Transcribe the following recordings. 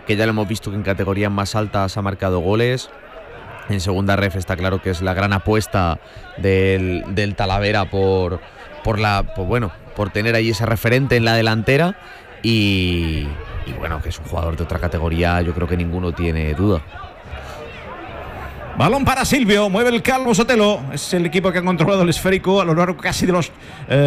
que ya lo hemos visto que en categorías más altas ha marcado goles. En segunda ref está claro que es la gran apuesta del Talavera por tener ahí ese referente en la delantera y bueno, que es un jugador de otra categoría, yo creo que ninguno tiene duda. Balón para Silvio, mueve el Calvo Sotelo. Es el equipo que ha controlado el esférico a lo largo casi de los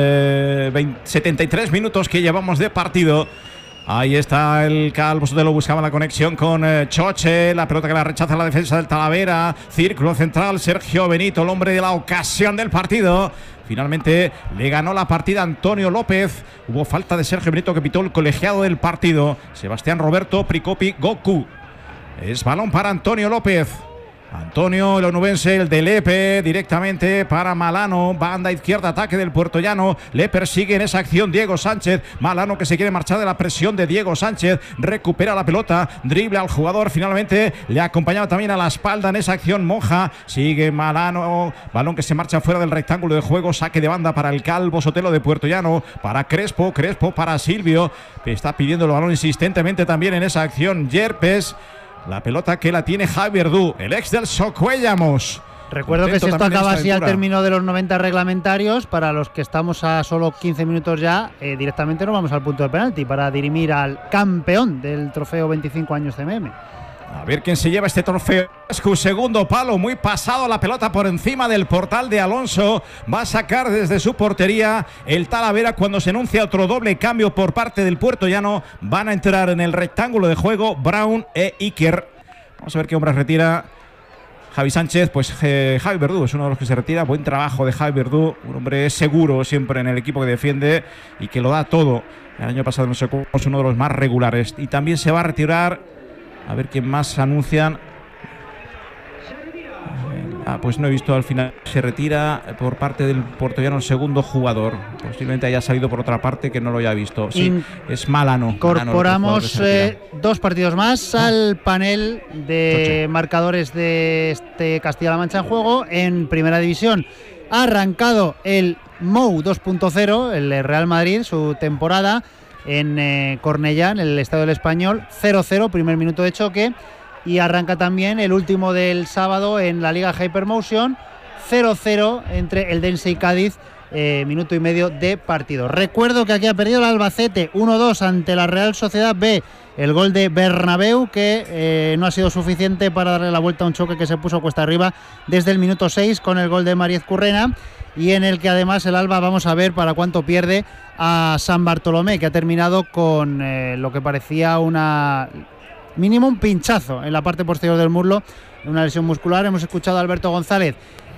73 minutos que llevamos de partido. Ahí está el Calvo Sotelo, buscaba la conexión con Choche, la pelota que la rechaza la defensa del Talavera. Círculo central, Sergio Benito, el hombre de la ocasión del partido. Finalmente le ganó la partida Antonio López. Hubo falta de Sergio Benito, que pitó el colegiado del partido. Sebastián Roberto Pricopi Goku. Es balón para Antonio López. Antonio, el onubense, el de Lepe, directamente para Malano, banda izquierda, ataque del puertollano, le persigue en esa acción Diego Sánchez, Malano que se quiere marchar de la presión de Diego Sánchez, recupera la pelota, drible al jugador, finalmente le acompañaba también a la espalda en esa acción Moja, sigue Malano, balón que se marcha fuera del rectángulo de juego, saque de banda para el Calvo Sotelo de puertollano, para Crespo para Silvio, que está pidiendo el balón insistentemente también en esa acción Yerpes. La pelota que la tiene Javi Verdú, el ex del Socuellamos. Recuerdo que si esto acaba así al término de los 90 reglamentarios, para los que estamos a solo 15 minutos ya, directamente nos vamos al punto de penalti para dirimir al campeón del trofeo 25 años CMM. A ver quién se lleva este trofeo. Su segundo palo, muy pasado, la pelota por encima del portal de Alonso. Va a sacar desde su portería el Talavera cuando se anuncia otro doble cambio por parte del puertollano. Van a entrar en el rectángulo de juego Brown e Iker. Vamos a ver qué hombre retira Javi Sánchez. Pues Javi Verdú es uno de los que se retira. Buen trabajo de Javi Verdú, un hombre seguro siempre en el equipo que defiende y que lo da todo. El año pasado no sé cómo es uno de los más regulares. Y también se va a retirar. A ver quién más anuncian. Pues no he visto al final. Se retira por parte del puertollano el segundo jugador. Posiblemente haya salido por otra parte que no lo haya visto. Sí, es Malano. Incorporamos dos partidos más al panel de marcadores de este Castilla-La Mancha en juego. En Primera División ha arrancado el Mou 2.0, el Real Madrid, su temporada en Cornellá, en el Estadio del Español, 0-0, primer minuto de choque, y arranca también el último del sábado en la Liga Hypermotion, 0-0 entre el Dense y Cádiz, minuto y medio de partido. Recuerdo que aquí ha perdido el Albacete 1-2 ante la Real Sociedad B, el gol de Bernabéu que no ha sido suficiente para darle la vuelta a un choque que se puso cuesta arriba desde el minuto 6 con el gol de Mariez Currena, y en el que además el Alba, vamos a ver para cuánto pierde a San Bartolomé, que ha terminado con lo que parecía mínimo un pinchazo en la parte posterior del muslo, una lesión muscular. Hemos escuchado a Alberto González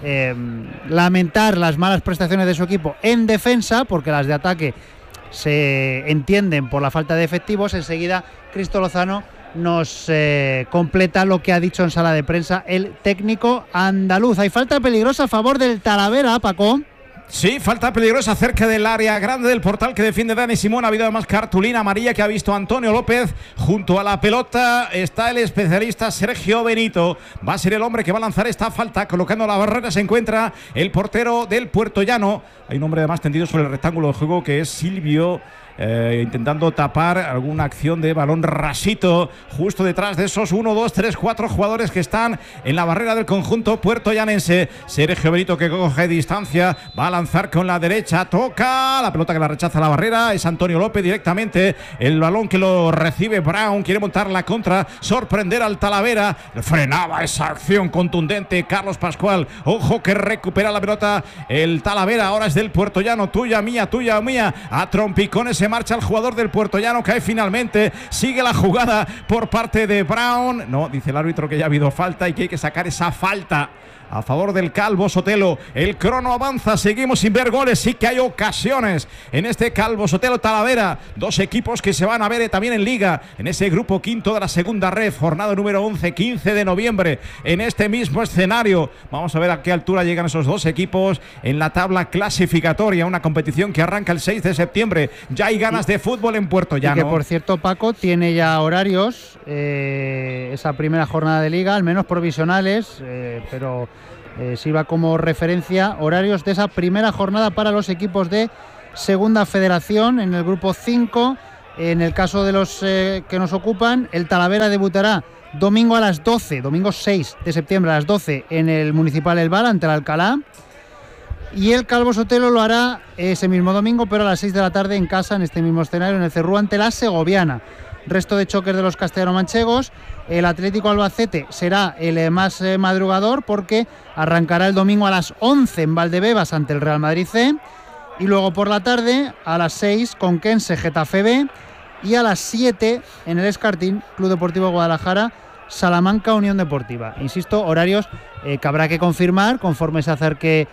lamentar las malas prestaciones de su equipo en defensa, porque las de ataque se entienden por la falta de efectivos. Enseguida Cristo Lozano nos completa lo que ha dicho en sala de prensa el técnico andaluz. Hay falta peligrosa a favor del Talavera, Paco. Sí, falta peligrosa cerca del área grande del portal que defiende Dani Simón. Ha habido además cartulina amarilla que ha visto Antonio López. Junto a la pelota está el especialista Sergio Benito. Va a ser el hombre que va a lanzar esta falta. Colocando la barrera se encuentra el portero del puertollano. Hay un hombre además tendido sobre el rectángulo de juego que es Silvio. Intentando tapar alguna acción de balón rasito justo detrás de esos 1, 2, 3, 4 jugadores que están en la barrera del conjunto puertollanense. Sergio Benito que coge distancia, va a lanzar con la derecha, toca la pelota que la rechaza la barrera, es Antonio López directamente, el balón que lo recibe Brown, quiere montar la contra, sorprender al Talavera, frenaba esa acción contundente Carlos Pascual, ojo que recupera la pelota el Talavera, ahora es del puertollano, tuya mía, a trompicones se marcha el jugador del puertollano, cae finalmente, sigue la jugada por parte de Brown, no, dice el árbitro que ya ha habido falta y que hay que sacar esa falta a favor del Calvo Sotelo. El crono avanza, seguimos sin ver goles, sí que hay ocasiones en este Calvo Sotelo Talavera, dos equipos que se van a ver también en Liga, en ese grupo quinto de la segunda red, jornada número 11, 15 de noviembre, en este mismo escenario. Vamos a ver a qué altura llegan esos dos equipos en la tabla clasificatoria, una competición que arranca el 6 de septiembre. Ya hay ganas de fútbol en Puertollano. Y que por cierto, Paco, tiene ya horarios esa primera jornada de Liga, al menos provisionales, pero sirva como referencia horarios de esa primera jornada para los equipos de Segunda Federación. En el grupo 5 En el caso de los que nos ocupan, el Talavera debutará domingo a las 12, domingo 6 de septiembre a las 12 en el Municipal El Val ante el Alcalá. Y el Calvo Sotelo lo hará ese mismo domingo, pero a las 6 de la tarde en casa, en este mismo escenario, en el Cerrúa ante la Segoviana. Resto de choques de los castellano-manchegos. El Atlético Albacete será el más madrugador porque arrancará el domingo a las 11 en Valdebebas ante el Real Madrid C. Y luego por la tarde a las 6 Conquense Getafe B. Y a las 7 en el Escartín, Club Deportivo Guadalajara, Salamanca Unión Deportiva. Insisto, horarios que habrá que confirmar conforme se acerque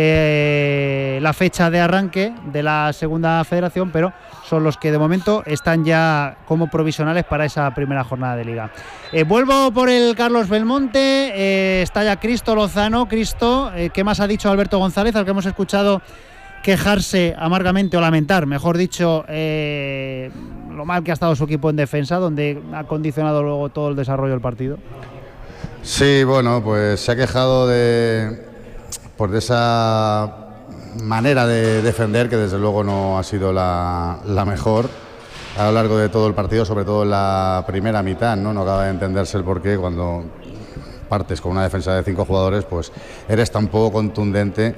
la fecha de arranque de la segunda federación, pero son los que de momento están ya como provisionales para esa primera jornada de liga. Vuelvo por el Carlos Belmonte, está ya Cristo Lozano. Cristo, ¿qué más ha dicho Alberto González, al que hemos escuchado quejarse amargamente, o lamentar, mejor dicho, lo mal que ha estado su equipo en defensa, donde ha condicionado luego todo el desarrollo del partido? Sí, bueno, pues se ha quejado de esa manera de defender, que desde luego no ha sido la mejor a lo largo de todo el partido, sobre todo en la primera mitad, ¿no? No acaba de entenderse el porqué cuando partes con una defensa de 5 jugadores, pues eres tan poco contundente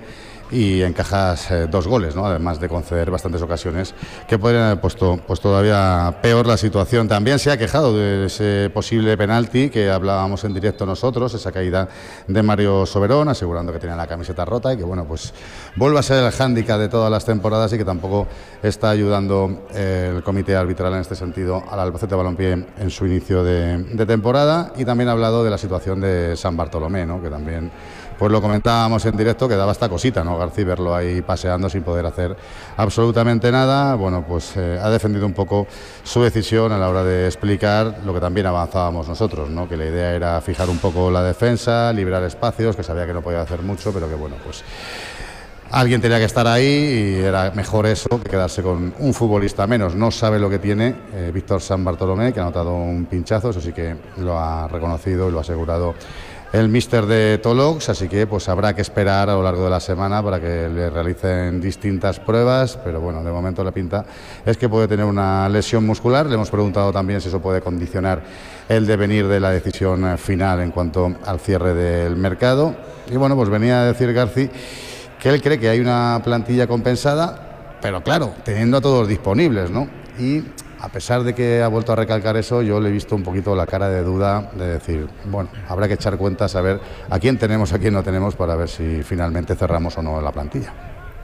y encajas 2 goles, ¿no? Además de conceder bastantes ocasiones que podrían haber puesto pues todavía peor la situación. También se ha quejado de ese posible penalti que hablábamos en directo nosotros, esa caída de Mario Soberón, asegurando que tenía la camiseta rota y que, bueno, pues vuelve a ser el hándicap de todas las temporadas y que tampoco está ayudando el comité arbitral en este sentido al Albacete Balompié en su inicio de temporada. Y también ha hablado de la situación de San Bartolomé, ¿no? Que también pues lo comentábamos en directo, que daba esta cosita, ¿no? García, verlo ahí paseando sin poder hacer absolutamente nada. Bueno, pues ha defendido un poco su decisión a la hora de explicar lo que también avanzábamos nosotros, ¿no? Que la idea era fijar un poco la defensa, liberar espacios, que sabía que no podía hacer mucho, pero que, bueno, pues alguien tenía que estar ahí y era mejor eso que quedarse con un futbolista menos. No sabe lo que tiene Víctor San Bartolomé, que ha notado un pinchazo, eso sí que lo ha reconocido y lo ha asegurado el míster de Tolox, así que pues habrá que esperar a lo largo de la semana para que le realicen distintas pruebas, pero bueno, de momento la pinta es que puede tener una lesión muscular. Le hemos preguntado también si eso puede condicionar el devenir de la decisión final en cuanto al cierre del mercado. Y bueno, pues venía a decir García que él cree que hay una plantilla compensada, pero claro, teniendo a todos disponibles, ¿no? Y a pesar de que ha vuelto a recalcar eso, yo le he visto un poquito la cara de duda de decir, bueno, habrá que echar cuentas a ver a quién tenemos, a quién no tenemos, para ver si finalmente cerramos o no la plantilla.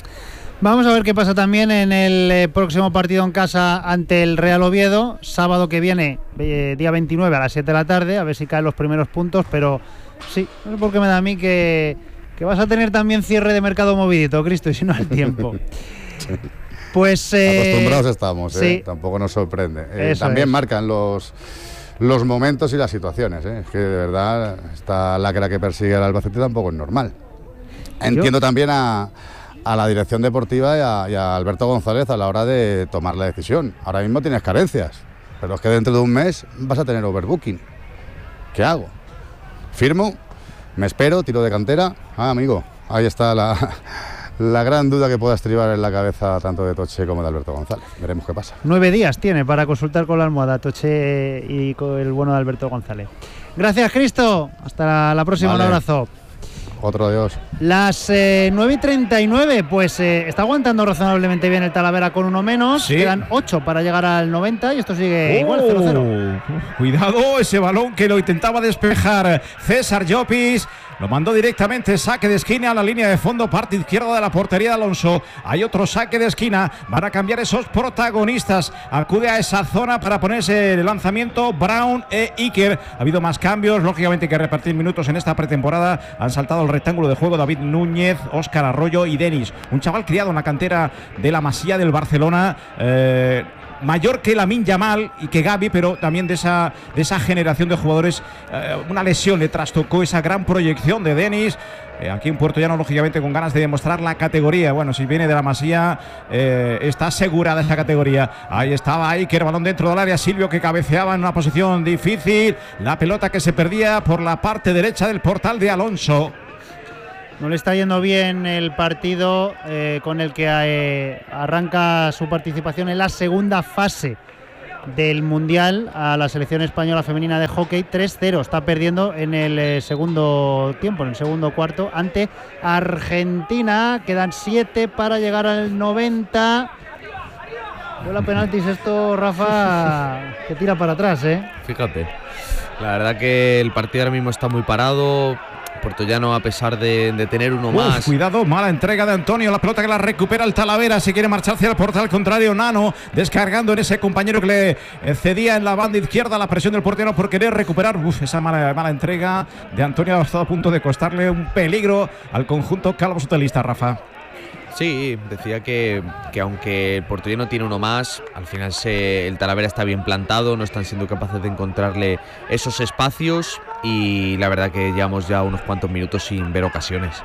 Vamos a ver qué pasa también en el próximo partido en casa ante el Real Oviedo, sábado que viene, día 29 a las 7 de la tarde, a ver si caen los primeros puntos, pero sí, no sé por qué me da a mí que vas a tener también cierre de mercado movidito, Cristo, y si no el tiempo. Pues acostumbrados estamos, sí. Tampoco nos sorprende. También es. Marcan los momentos y las situaciones. Es que de verdad esta lacra que persigue al Albacete tampoco es normal. Entiendo también a la dirección deportiva y a Alberto González a la hora de tomar la decisión. Ahora mismo tienes carencias, pero es que dentro de un mes vas a tener overbooking. ¿Qué hago? ¿Firmo? ¿Me espero? ¿Tiro de cantera? Ah, amigo, ahí está la gran duda que pueda estribar en la cabeza tanto de Toche como de Alberto González. Veremos qué pasa. 9 días tiene para consultar con la almohada Toche y con el bueno de Alberto González. Gracias, Cristo. Hasta la próxima. Vale. Un abrazo. Otro adiós. Las 9:39, pues está aguantando razonablemente bien el Talavera con uno menos. Sí. Quedan 8 para llegar al 90 y esto sigue igual, 0-0. Cuidado, ese balón que lo intentaba despejar César Llopis. Lo mandó directamente, saque de esquina a la línea de fondo, parte izquierda de la portería de Alonso. Hay otro saque de esquina, van a cambiar esos protagonistas. Acude a esa zona para ponerse el lanzamiento Brown e Iker. Ha habido más cambios, lógicamente hay que repartir minutos en esta pretemporada. Han saltado al rectángulo de juego David Núñez, Óscar Arroyo y Denis. Un chaval criado en la cantera de la Masía del Barcelona. Mayor que Lamine Yamal y que Gavi, pero también de esa generación de jugadores. Una lesión le trastocó esa gran proyección de Denis. Aquí en Puerto Llano, lógicamente, con ganas de demostrar la categoría. Bueno, si viene de la Masía, está asegurada esa categoría. Ahí estaba Iker, balón dentro del área. Silvio, que cabeceaba en una posición difícil. La pelota que se perdía por la parte derecha del portal de Alonso. No le está yendo bien el partido con el que arranca su participación en la segunda fase del Mundial a la selección española femenina de hockey 3-0. Está perdiendo en el segundo tiempo, en el segundo cuarto, ante Argentina. Quedan 7 para llegar al 90. La penaltis esto, Rafa, que tira para atrás, Fíjate, la verdad que el partido ahora mismo está muy parado. Puertollano, a pesar de tener uno más. Cuidado, mala entrega de Antonio. La pelota que la recupera el Talavera. Se quiere marchar hacia el portal contrario. Nano descargando en ese compañero que le cedía en la banda izquierda. La presión del portero por querer recuperar. Esa mala entrega de Antonio ha estado a punto de costarle un peligro al conjunto calvo-sotelista, Rafa. Sí, decía que aunque el Puertollano tiene uno más, al final el Talavera está bien plantado, no están siendo capaces de encontrarle esos espacios y la verdad que llevamos ya unos cuantos minutos sin ver ocasiones.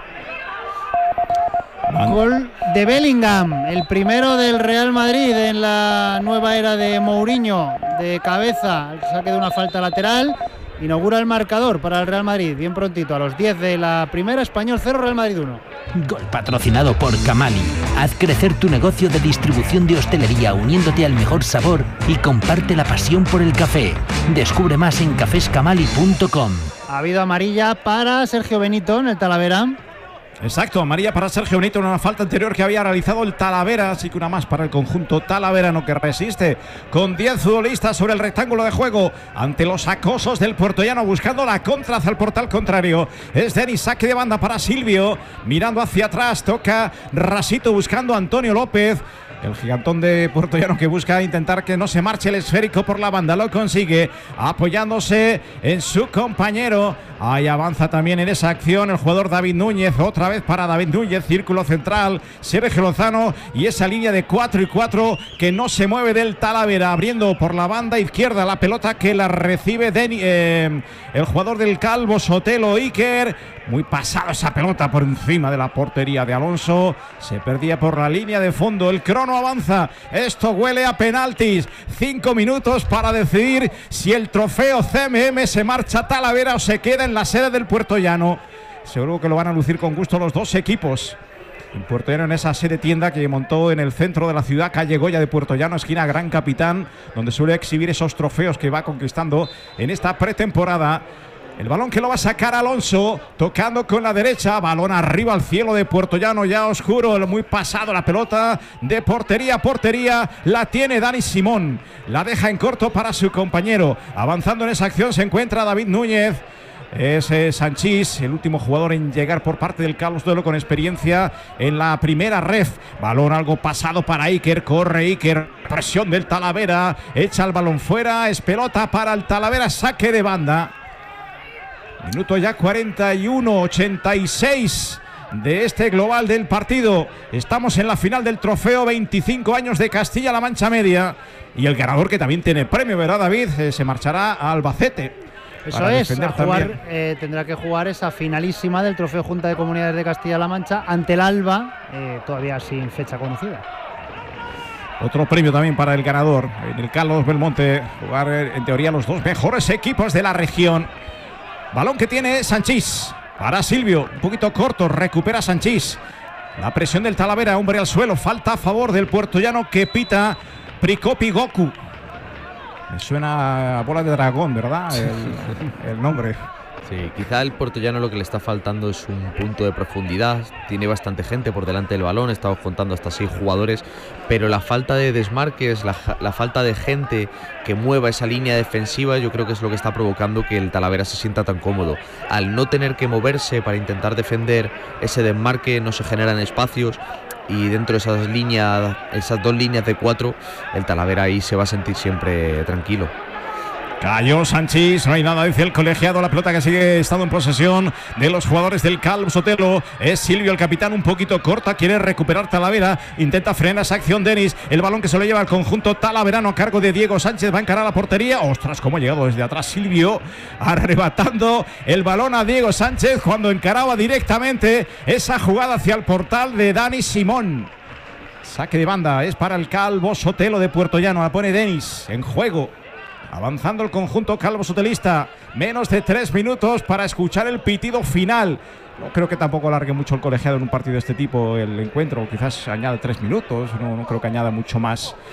Gol de Bellingham, el primero del Real Madrid en la nueva era de Mourinho, de cabeza, el saque de una falta lateral. Inaugura el marcador para el Real Madrid, bien prontito, a los 10 de la primera. Español 0, Real Madrid 1. Gol patrocinado por Camali. Haz crecer tu negocio de distribución de hostelería uniéndote al mejor sabor y comparte la pasión por el café. Descubre más en caféscamali.com. Ha habido amarilla para Sergio Benito en el Talavera. Exacto, amarilla para Sergio Benito en una falta anterior que había realizado el Talavera, así que una más para el conjunto talaverano, que resiste con 10 futbolistas sobre el rectángulo de juego ante los acosos del puertollano, buscando la contra hacia el portal contrario. Es Denis, saque de banda para Silvio, mirando hacia atrás, toca Rasito buscando a Antonio López. El gigantón de Puertollano que busca intentar que no se marche el esférico por la banda. Lo consigue apoyándose en su compañero. Ahí avanza también en esa acción el jugador David Núñez. Otra vez para David Núñez. Círculo central. Sergio Lozano. Y esa línea de 4 y 4 que no se mueve del Talavera. Abriendo por la banda izquierda la pelota que la recibe el jugador del Calvo Sotelo, Iker. Muy pasada esa pelota por encima de la portería de Alonso. Se perdía por la línea de fondo. El crono avanza. Esto huele a penaltis. 5 minutos para decidir si el trofeo CMM se marcha a Talavera o se queda en la sede del Puertollano. Seguro que lo van a lucir con gusto los dos equipos. El Puertollano en esa sede tienda que montó en el centro de la ciudad, calle Goya de Puertollano, esquina Gran Capitán, donde suele exhibir esos trofeos que va conquistando en esta pretemporada. El balón que lo va a sacar Alonso, tocando con la derecha, balón arriba al cielo de Puertollano, ya oscuro, muy pasado la pelota de portería a portería, la tiene Dani Simón, la deja en corto para su compañero. Avanzando en esa acción se encuentra David Núñez. Es Sanchís, el último jugador en llegar por parte del Calvo Sotelo con experiencia en la primera ref. Balón algo pasado para Iker, corre Iker, presión del Talavera, echa el balón fuera, es pelota para el Talavera, saque de banda. Minuto ya 41-86 de este global del partido. Estamos en la final del trofeo 25 años de Castilla-La Mancha Media. Y el ganador, que también tiene premio, ¿verdad, David? Se marchará a Albacete. Eso es, tendrá que jugar esa finalísima del trofeo Junta de Comunidades de Castilla-La Mancha ante el Alba, todavía sin fecha conocida. Otro premio también para el ganador en el Carlos Belmonte. Jugar en teoría los dos mejores equipos de la región. Balón que tiene Sanchís para Silvio, un poquito corto, recupera Sanchís. La presión del Talavera, hombre al suelo, falta a favor del puertollano que pita Pricopi Goku. Me suena a bola de dragón, ¿verdad? El nombre. Sí, quizá el puertollano lo que le está faltando es un punto de profundidad. Tiene bastante gente por delante del balón, estamos contando hasta 6 jugadores, pero la falta de desmarques, la falta de gente que mueva esa línea defensiva, yo creo que es lo que está provocando que el Talavera se sienta tan cómodo. Al no tener que moverse para intentar defender ese desmarque, no se generan espacios. Y dentro de esas líneas, esas 2 líneas de 4, el Talavera ahí se va a sentir siempre tranquilo. Cayó Sanchís, no hay nada, dice el colegiado. La pelota que sigue estando en posesión de los jugadores del Calvo Sotelo. Es Silvio, el capitán, un poquito corta. Quiere recuperar Talavera. Intenta frenar esa acción Denis. El balón que se lo lleva al conjunto talaverano a cargo de Diego Sánchez. Va a encarar la portería. Ostras, cómo ha llegado desde atrás Silvio. Arrebatando el balón a Diego Sánchez cuando encaraba directamente esa jugada hacia el portal de Dani Simón. Saque de banda es para el Calvo Sotelo de Puertollano. La pone Denis en juego. Avanzando el conjunto calvo sotelista. Menos de 3 minutos para escuchar el pitido final. No creo que tampoco alargue mucho el colegiado en un partido de este tipo el encuentro. Quizás añade 3 minutos. No creo que añada mucho más.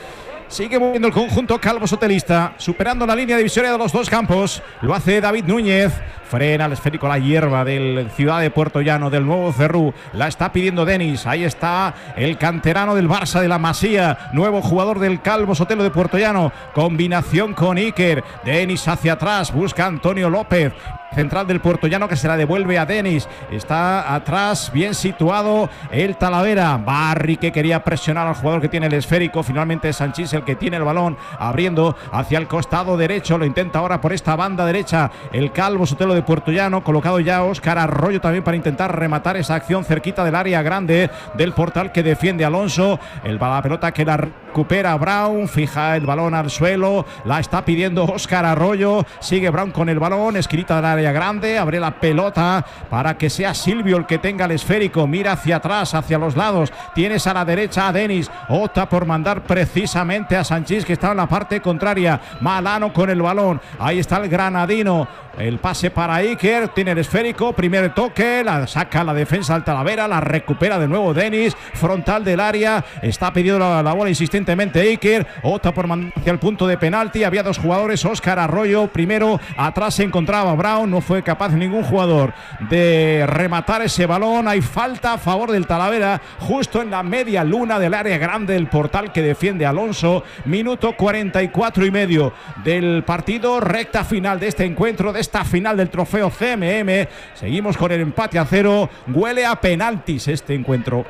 Sigue moviendo el conjunto calvo sotelista, superando la línea divisoria de los dos campos. Lo hace David Núñez. Frena el esférico a la hierba del Ciudad de Puerto Llano, del Nuevo Cerrú. La está pidiendo Denis. Ahí está el canterano del Barça de la Masía, nuevo jugador del Calvo Sotelo de Puerto Llano. Combinación con Iker. Denis hacia atrás, busca Antonio López. Central del Puerto Llano, que se la devuelve a Denis. Está atrás, bien situado el Talavera. Barry, que quería presionar al jugador que tiene el esférico. Finalmente Sanchís el que tiene el balón, abriendo hacia el costado derecho. Lo intenta ahora por esta banda derecha el Calvo Sotelo de Puerto Llano. Colocado ya Óscar Arroyo también para intentar rematar esa acción cerquita del área grande del Portal, que defiende Alonso. La pelota que la recupera Brown, fija el balón al suelo. La está pidiendo Óscar Arroyo. Sigue Brown con el balón, esquinita del área grande, abre la pelota para que sea Silvio el que tenga el esférico. Mira hacia atrás, hacia los lados. Tienes a la derecha a Denis. Opta por mandar precisamente a Sanchís, que está en la parte contraria. Malano con el balón. Ahí está el granadino. El pase para Iker, tiene el esférico, primer toque, la saca la defensa al Talavera, la recupera de nuevo Denis, frontal del área, está pidiendo la bola insistentemente Iker, opta por mandar hacia el punto de penalti. Había dos jugadores, Óscar Arroyo primero, atrás se encontraba Brown, no fue capaz ningún jugador de rematar ese balón. Hay falta a favor del Talavera, justo en la media luna del área grande del Portal, que defiende Alonso. Minuto 44 y medio del partido, recta final de este encuentro, de esta final del trofeo CMM. Seguimos con el empate a 0. Huele a penaltis este encuentro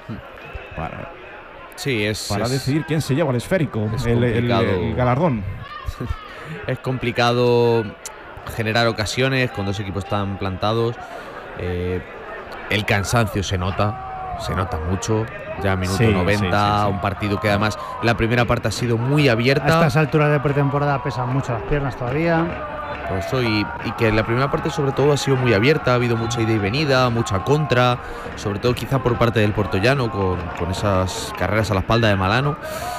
para decidir quién se lleva el esférico, el galardón. Es complicado generar ocasiones cuando dos equipos están plantados. El cansancio se nota mucho. Ya minuto 90, un partido que además la primera parte ha sido muy abierta. A estas alturas de pretemporada pesan mucho las piernas todavía. Por eso, y que la primera parte sobre todo ha sido muy abierta, ha habido mucha ida y venida, mucha contra, sobre todo quizá por parte del puertollano, con esas carreras a la espalda de Malano,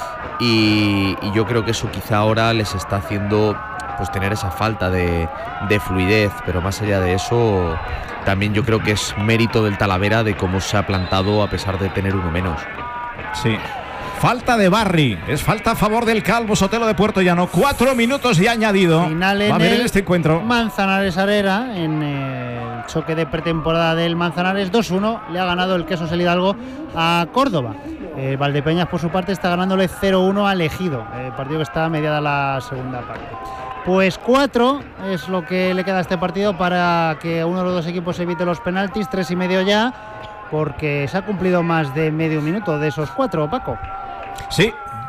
y yo creo que eso quizá ahora les está haciendo pues tener esa falta de fluidez, pero más allá de eso también yo creo que es mérito del Talavera de cómo se ha plantado a pesar de tener uno menos. Sí. Falta de Barry, es falta a favor del Calvo Sotelo de Puerto Llano. 4 minutos y añadido. Final en va a haber en este encuentro. Manzanares Arena, en el choque de pretemporada del Manzanares, 2-1. Le ha ganado el Quesos El Hidalgo a Córdoba. Valdepeñas, por su parte, está ganándole 0-1 al Ejido. Partido que está mediada la segunda parte. Pues 4 es lo que le queda a este partido para que uno de los dos equipos evite los penaltis. 3,5 ya, porque se ha cumplido más de medio minuto de esos 4, Paco. Sí,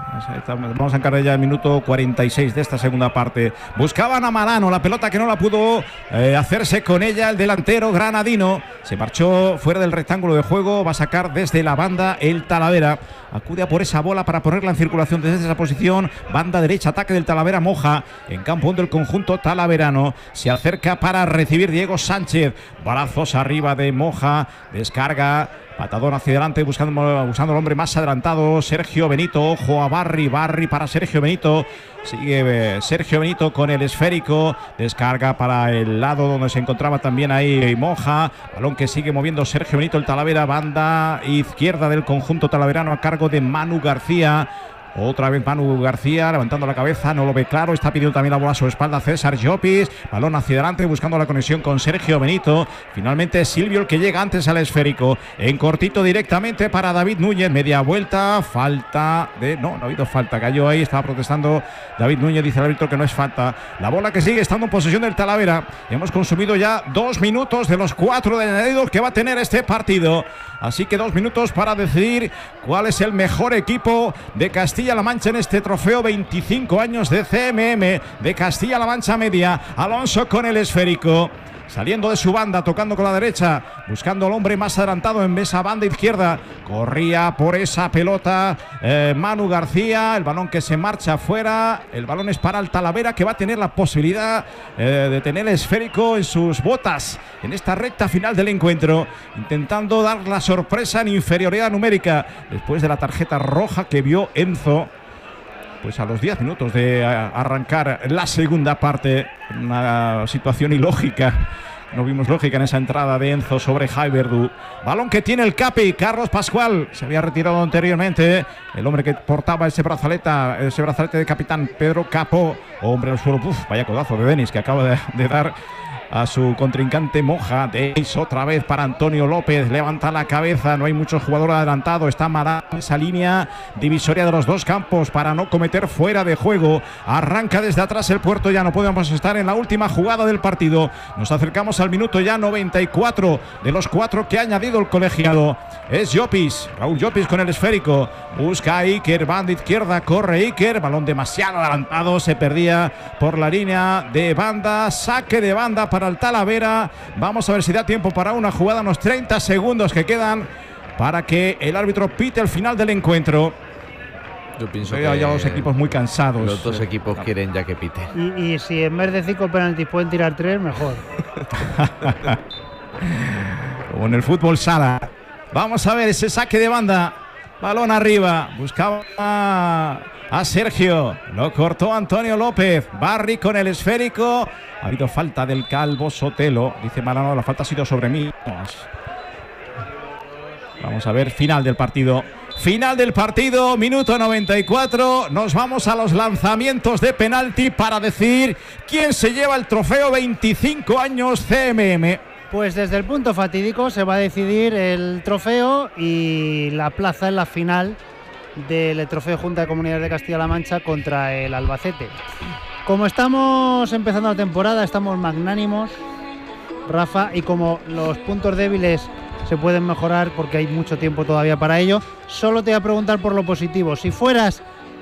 vamos a encarar ya el minuto 46 de esta segunda parte. Buscaban a Malano, la pelota que no la pudo hacerse con ella el delantero granadino. Se marchó fuera del rectángulo de juego, va a sacar desde la banda el Talavera. Acude a por esa bola para ponerla en circulación desde esa posición. Banda derecha, ataque del Talavera, Moja en campo del conjunto talaverano. Se acerca para recibir Diego Sánchez. Brazos arriba de Moja, descarga. Patadón hacia adelante, buscando el hombre más adelantado, Sergio Benito. Ojo a Barry para Sergio Benito. Sigue Sergio Benito con el esférico. Descarga para el lado donde se encontraba también ahí Moja. Balón que sigue moviendo Sergio Benito, el Talavera. Banda izquierda del conjunto talaverano a cargo de Manu García. Otra vez Manu García levantando la cabeza, no lo ve claro, está pidiendo también la bola a su espalda César Llopis, balón hacia adelante buscando la conexión con Sergio Benito. Finalmente Silvio el que llega antes al esférico, en cortito directamente para David Núñez, media vuelta, falta de... No ha habido falta, cayó ahí, estaba protestando David Núñez, dice el árbitro que no es falta. La bola que sigue estando en posesión del Talavera. Hemos consumido ya 2 minutos de los 4 de añadidos que va a tener este partido. Así que 2 minutos para decidir cuál es el mejor equipo de Castilla-La Mancha en este trofeo. 25 años de CMM de Castilla-La Mancha Media. Alonso con el esférico, saliendo de su banda, tocando con la derecha, buscando al hombre más adelantado en esa banda izquierda. Corría por esa pelota Manu García, el balón que se marcha afuera. El balón es para el Talavera, que va a tener la posibilidad de tener el esférico en sus botas en esta recta final del encuentro, intentando dar la sorpresa en inferioridad numérica después de la tarjeta roja que vio Enzo pues a los 10 minutos de arrancar la segunda parte. Una situación ilógica No vimos lógica en esa entrada de Enzo sobre Javi Verdú. Balón que tiene el Capi, Carlos Pascual. Se había retirado anteriormente el hombre que portaba ese brazalete de capitán, Pedro Capó. Hombre al suelo, vaya codazo de Denis que acaba de dar a su contrincante Moja. Denis otra vez para Antonio López, levanta la cabeza, no hay muchos jugadores adelantados, está Marán en esa línea divisoria de los dos campos para no cometer fuera de juego. Arranca desde atrás el Puerto Llano, podemos estar en la última jugada del partido, nos acercamos al minuto ya 94 de los 4 que ha añadido el colegiado. Es Llopis, Raúl Llopis con el esférico, busca a Iker, banda izquierda, corre Iker, balón demasiado adelantado, se perdía por la línea de banda, saque de banda para el Talavera. Vamos a ver si da tiempo para una jugada, unos 30 segundos que quedan para que el árbitro pite el final del encuentro. Yo pienso que ya los equipos muy cansados. Los dos equipos quieren ya que pite. Y si en vez de 5 penaltis pueden tirar 3, mejor. Como en el fútbol sala. Vamos a ver ese saque de banda. Balón arriba. Buscaba a Sergio. Lo cortó Antonio López. Barry con el esférico. Ha habido falta del Calvo Sotelo. Dice Malano, la falta ha sido sobre mí. Vamos a ver, final del partido. Final del partido, minuto 94. Nos vamos a los lanzamientos de penalti para decir quién se lleva el trofeo 25 años CMM. Pues desde el punto fatídico se va a decidir el trofeo y la plaza en la final del trofeo Junta de Comunidades de Castilla-La Mancha contra el Albacete. Como estamos empezando la temporada, estamos magnánimos, Rafa, y como los puntos débiles se pueden mejorar porque hay mucho tiempo todavía para ello, solo te voy a preguntar por lo positivo. Si fueras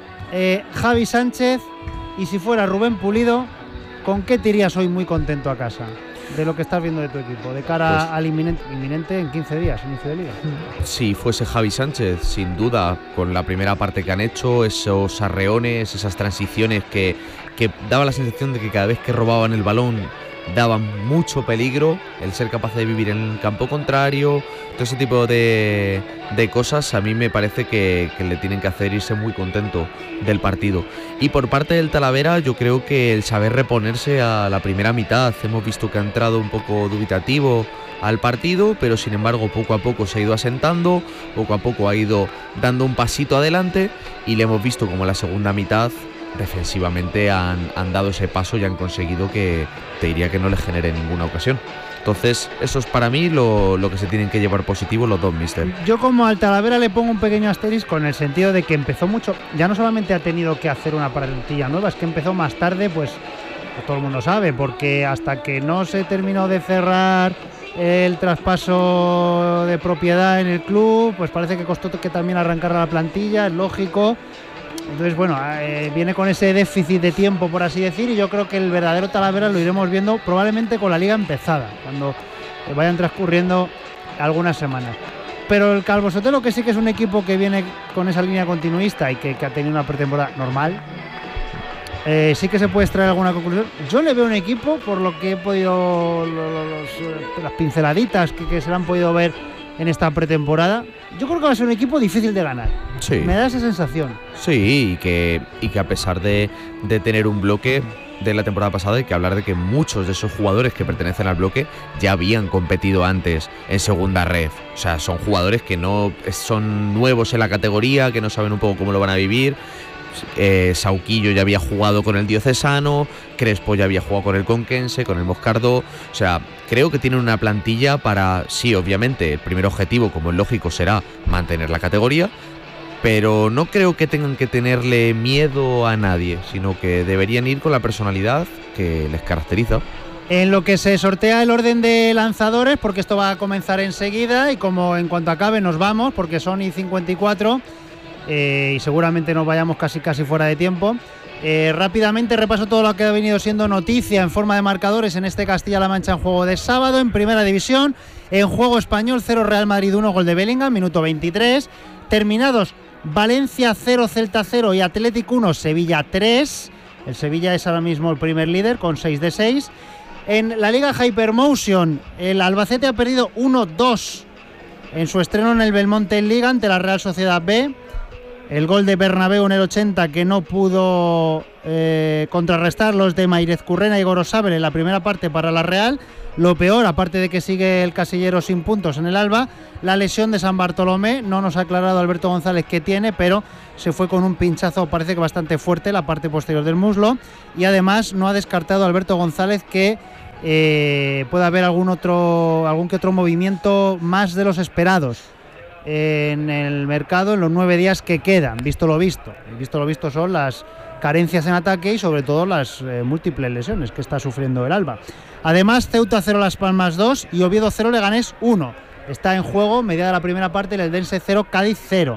Javi Sánchez y si fuera Rubén Pulido, ¿con qué te irías hoy muy contento a casa de lo que estás viendo de tu equipo, de cara al inminente en 15 días, inicio de liga? Si fuese Javi Sánchez, sin duda, con la primera parte que han hecho, esos arreones, esas transiciones que daba la sensación de que cada vez que robaban el balón daban mucho peligro, el ser capaz de vivir en el campo contrario, todo ese tipo de cosas a mí me parece que le tienen que hacer irse muy contento del partido. Y por parte del Talavera yo creo que el saber reponerse a la primera mitad, hemos visto que ha entrado un poco dubitativo al partido, pero sin embargo poco a poco se ha ido asentando, poco a poco ha ido dando un pasito adelante y le hemos visto como la segunda mitad defensivamente han dado ese paso y han conseguido que te diría que no les genere ninguna ocasión. Entonces eso es para mí lo que se tienen que llevar positivo los dos míster. Yo como al Talavera le pongo un pequeño asterisco en el sentido de que empezó mucho, ya no solamente ha tenido que hacer una plantilla nueva, es que empezó más tarde, pues todo el mundo sabe, porque hasta que no se terminó de cerrar el traspaso de propiedad en el club, pues parece que costó que también arrancara la plantilla, es lógico. Entonces, bueno, viene con ese déficit de tiempo, por así decir, y yo creo que el verdadero Talavera lo iremos viendo probablemente con la liga empezada, cuando vayan transcurriendo algunas semanas. Pero el Calvo Sotelo, que sí que es un equipo que viene con esa línea continuista y que ha tenido una pretemporada normal, sí que se puede extraer alguna conclusión. Yo le veo un equipo, por lo que he podido, las pinceladitas que se le han podido ver en esta pretemporada, yo creo que va a ser un equipo difícil de ganar. Sí. Me da esa sensación. Sí, y que a pesar de tener un bloque de la temporada pasada, hay que hablar de que muchos de esos jugadores que pertenecen al bloque ya habían competido antes en segunda ref. O sea, son jugadores que no son nuevos en la categoría, que no saben un poco cómo lo van a vivir. Sauquillo ya había jugado con el Diocesano, Crespo ya había jugado con el Conquense, con el Moscardó. O sea, creo que tienen una plantilla para, sí, obviamente, el primer objetivo, como es lógico, será mantener la categoría, pero no creo que tengan que tenerle miedo a nadie, sino que deberían ir con la personalidad que les caracteriza. En lo que se sortea el orden de lanzadores, porque esto va a comenzar enseguida y como en cuanto acabe nos vamos, porque son y 54 y seguramente nos vayamos casi fuera de tiempo. Rápidamente repaso todo lo que ha venido siendo noticia en forma de marcadores en este Castilla-La Mancha en juego de sábado. En primera división, en juego español 0 Real Madrid 1, gol de Bellingham, minuto 23. Terminados Valencia 0, Celta 0 y Athletic 1, Sevilla 3. El Sevilla es ahora mismo el primer líder con 6 de 6. En la Liga Hypermotion, el Albacete ha perdido 1-2 en su estreno en el Belmonte en Liga ante la Real Sociedad B. El gol de Bernabéu en el 80 que no pudo contrarrestar los de Maírez Currena y Gorosabel en la primera parte para la Real. Lo peor, aparte de que sigue el casillero sin puntos en el Alba, la lesión de San Bartolomé. No nos ha aclarado Alberto González qué tiene, pero se fue con un pinchazo, parece que bastante fuerte, la parte posterior del muslo. Y además no ha descartado Alberto González que pueda haber algún que otro movimiento más de los esperados en el mercado en los 9 días que quedan, visto lo visto. Visto lo visto son las carencias en ataque y sobre todo las múltiples lesiones que está sufriendo el Alba. Además, Ceuta 0, Las Palmas 2 y Oviedo 0, Leganés 1. Está en juego, mediada la primera parte, el Eldense 0, Cádiz 0.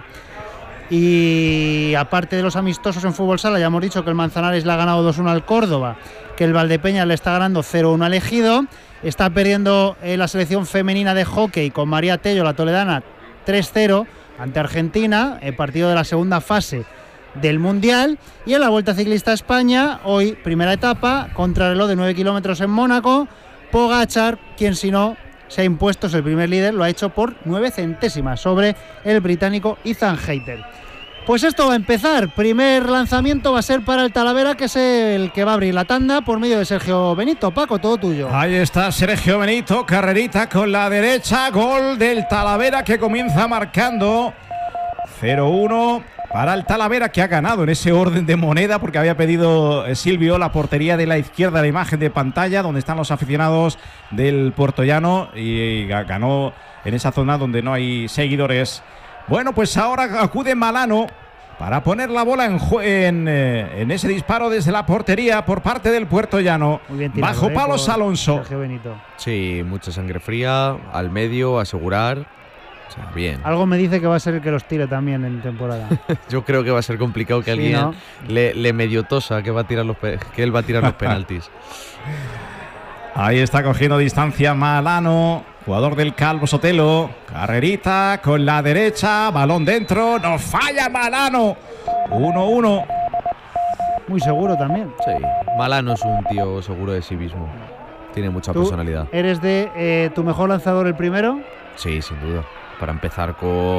Y aparte de los amistosos en fútbol sala, ya hemos dicho que el Manzanares le ha ganado 2-1 al Córdoba, que el Valdepeñas le está ganando 0-1 al Ejido. Está perdiendo la selección femenina de hockey con María Tello, la toledana, 3-0 ante Argentina, el partido de la segunda fase del Mundial. Y en la Vuelta Ciclista a España, hoy primera etapa, contrarreloj de 9 kilómetros en Mónaco. Pogačar, quien si no se ha impuesto, es el primer líder, lo ha hecho por 9 centésimas sobre el británico Ethan Hayter. Pues esto va a empezar. Primer lanzamiento va a ser para el Talavera, que es el que va a abrir la tanda por medio de Sergio Benito. Paco, todo tuyo. Ahí está Sergio Benito, carrerita con la derecha, gol del Talavera que comienza marcando 0-1 para el Talavera, que ha ganado en ese orden de moneda, porque había pedido Silvio la portería de la izquierda, la imagen de pantalla donde están los aficionados del Puertollano, y ganó en esa zona donde no hay seguidores. Bueno, pues ahora acude Malano para poner la bola en ese disparo desde la portería por parte del Puertollano. Muy bien tirado, bajo palos Alonso. Sergio Benito. Sí, mucha sangre fría, al medio, asegurar. O sea, bien. Algo me dice que va a ser el que los tire también en temporada. Yo creo que va a ser complicado que alguien ¿no? le medio tosa que él va a tirar los penaltis. Ahí está cogiendo distancia Malano, jugador del Calvo Sotelo. Carrerita con la derecha, balón dentro, no falla Malano. 1-1. Muy seguro también. Sí, Malano es un tío seguro de sí mismo. Tiene mucha personalidad. ¿Eres de tu mejor lanzador el primero? Sí, sin duda. Para empezar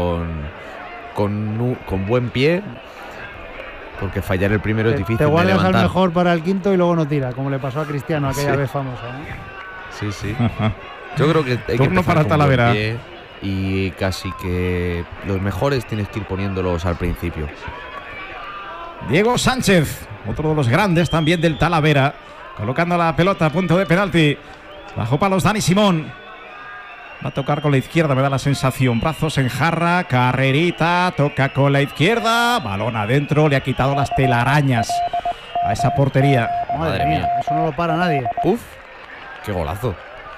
con buen pie, porque fallar el primero es difícil. Te guardas de levantar. al mejor para el quinto y luego no tira, como le pasó a Cristiano aquella vez famosa, ¿eh? Sí, sí. Yo creo que hay que Turno empezar para con Talavera. buen pie, y casi que los mejores tienes que ir poniéndolos al principio. Diego Sánchez, otro de los grandes también del Talavera, colocando la pelota a punto de penalti. Bajo palos Dani Simón. Va a tocar con la izquierda, me da la sensación. Brazos en jarra, carrerita, toca con la izquierda, balón adentro, le ha quitado las telarañas a esa portería. Madre mía, eso no lo para nadie. Uf, qué golazo.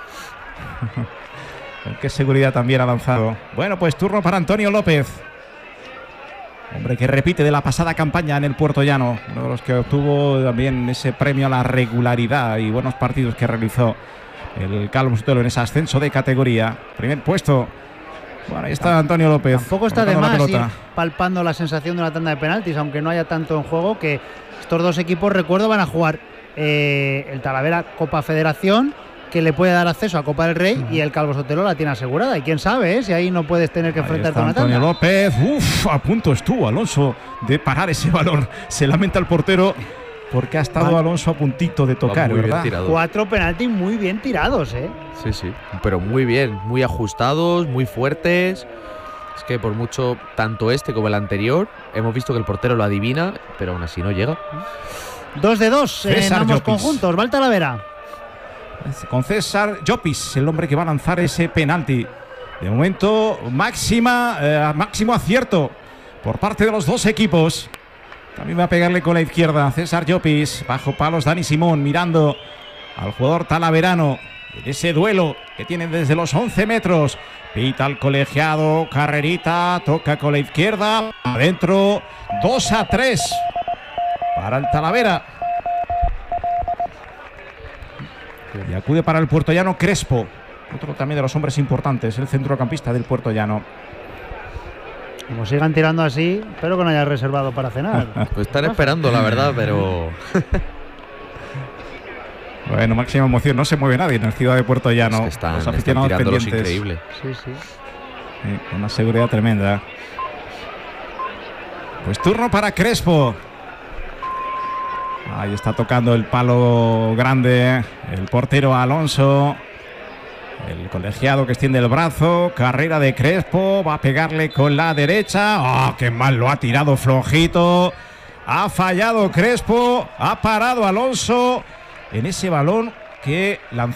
Con qué seguridad también ha lanzado. Bueno, pues turno para Antonio López. Hombre que repite de la pasada campaña en el Puertollano. Uno de los que obtuvo también ese premio a la regularidad y buenos partidos que realizó el Calvo Sotelo en ese ascenso de categoría. Primer puesto. Bueno, ahí está Antonio López. Tampoco está de más ir palpando la sensación de una tanda de penaltis, aunque no haya tanto en juego, que estos dos equipos, recuerdo, van a jugar el Talavera Copa Federación, que le puede dar acceso a Copa del Rey, y el Calvo Sotelo la tiene asegurada. Y quién sabe, si ahí no puedes tener que enfrentarte a una tanda. Antonio López, a punto estuvo Alonso de parar ese balón. Se lamenta el portero, porque ha estado Alonso a puntito de tocar, ¿verdad? 4 penaltis muy bien tirados, ¿eh? Sí, sí, pero muy bien, muy ajustados, muy fuertes. Es que por mucho, tanto este como el anterior, hemos visto que el portero lo adivina, pero aún así no llega. 2 de 2 en ambos conjuntos. Va el Talavera. Con César Llopis, el hombre que va a lanzar ese penalti. De momento, máximo acierto por parte de los dos equipos. También va a pegarle con la izquierda César Llopis. Bajo palos Dani Simón, mirando al jugador talaverano en ese duelo que tienen desde los 11 metros. Pita al colegiado, carrerita, toca con la izquierda, adentro, 2-3 para el Talavera. Y acude para el puertollano Crespo, otro también de los hombres importantes, el centrocampista del Puertollano. Como sigan tirando así, espero que no haya reservado para cenar. Pues están esperando, la verdad, pero... Bueno, máxima emoción, no se mueve nadie en el Ciudad de Puertollano. Es que están tirando los increíble. Sí, sí. Una seguridad tremenda. Pues turno para Crespo. Ahí está tocando el palo grande el portero Alonso. El colegiado que extiende el brazo. Carrera de Crespo. Va a pegarle con la derecha. ¡Oh, qué mal lo ha tirado flojito! Ha fallado Crespo. Ha parado Alonso en ese balón que lanzó